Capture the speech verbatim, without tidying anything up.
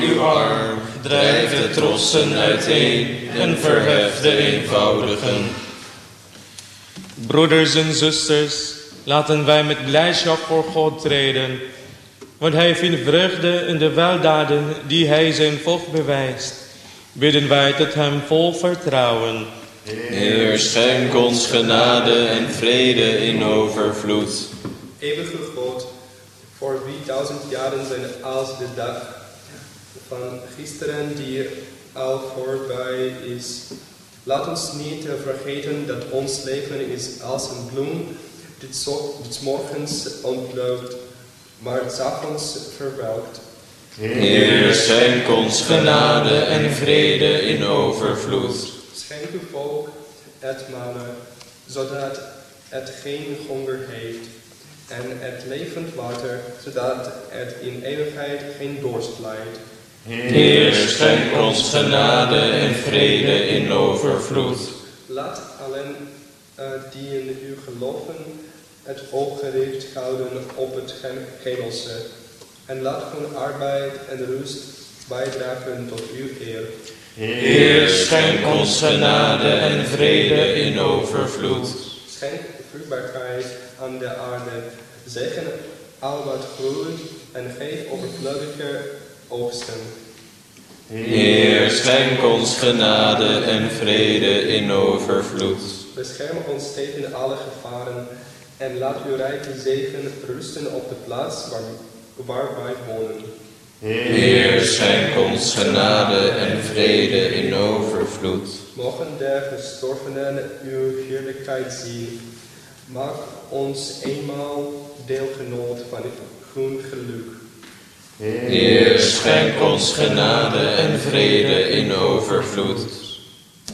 Uw arm drijft de trossen uiteen en verheft de eenvoudigen. Broeders en zusters, laten wij met blijdschap voor God treden, want Hij vindt vreugde in de weldaden die Hij zijn volk bewijst. Bidden wij tot Hem vol vertrouwen. Heer, schenk ons genade en vrede in overvloed. Eeuwige God, voor wie duizend jaren zijn als de dag van gisteren die al voorbij is. Laat ons niet vergeten dat ons leven is als een bloem die 's morgens ontbloot, maar 's avonds verwelkt. Heer, schenk ons genade en vrede in overvloed. Schenk uw volk het mannen, zodat het geen honger heeft, en het levend water, zodat het in eeuwigheid geen dorst lijdt. Heer, schenk ons genade en vrede in overvloed. Laat allen uh, die in u geloven het oog gericht houden op het hemelse, en laat hun arbeid en rust bijdragen tot uw eer. Heer, schenk ons genade en vrede in overvloed. Schenk vruchtbaarheid aan de aarde, zegen al wat groeit en geef overvloedige oogsten. Heer, schenk ons genade en vrede in overvloed. Bescherm ons tegen alle gevaren en laat uw rijke zegen rusten op de plaats waar, waar wij wonen. Heer, schenk ons genade en vrede in overvloed. Mogen de gestorvenen uw heerlijkheid zien. Maak ons eenmaal deelgenoot van uw geluk. Heer, schenk ons genade en vrede in overvloed.